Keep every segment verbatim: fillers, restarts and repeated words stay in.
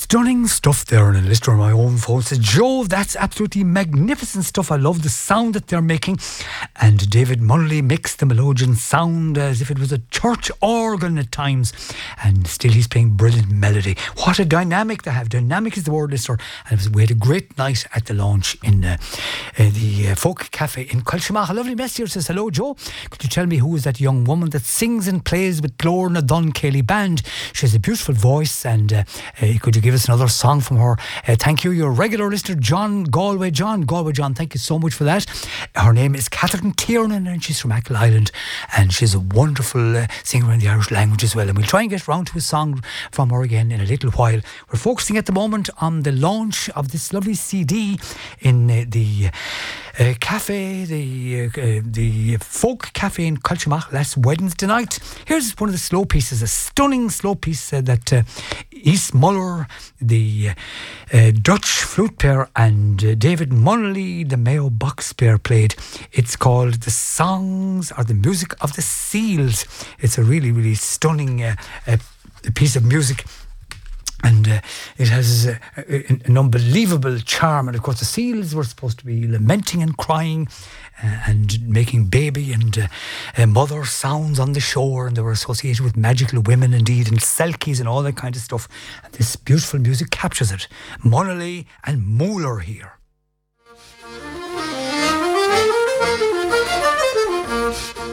Stunning stuff there, and a listener of my own phone says, Joe, that's absolutely magnificent stuff. I love the sound that they're making. And David Munnelly makes the melodeon sound as if it was a church organ at times. And still he's playing brilliant melody. What a dynamic they have. Dynamic is the word, listener. And it was, we had a great night at the launch in uh, uh, the uh, Folk Cafe in Culshamach. A lovely message says, hello, Joe. Could you tell me who is that young woman that sings and plays with Glorna Dun Kelly Band? She has a beautiful voice, and uh, uh, could you give us another song from her? Uh, thank you, your regular listener, John Galway John. Galway John, thank you so much for that. Her name is Catherine Tiernan, and she's from Achill Island, and she's a wonderful uh, singer in the Irish language as well. And we'll try and get round to a song from her again in a little while. We're focusing at the moment on the launch of this lovely C D in uh, the uh, cafe, the uh, uh, the Folk Cafe in Culshamach last Wednesday night. Here's one of the slow pieces, a stunning slow piece uh, that uh, East Muller, the uh, Dutch flute player, and uh, David Munnelly, the Mayo box player, played. It's called The Songs or the Music of the Seals. It's a really, really stunning uh, uh, piece of music. And uh, it has uh, an unbelievable charm. And of course the seals were supposed to be lamenting and crying uh, and making baby and uh, uh, mother sounds on the shore, and they were associated with magical women indeed, and selkies and all that kind of stuff. And this beautiful music captures it. Munnelly and Muller here.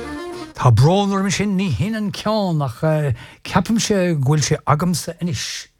Tá brónar me sin ní hin an ceán nach ceapam se ghfuil se agamsa inis.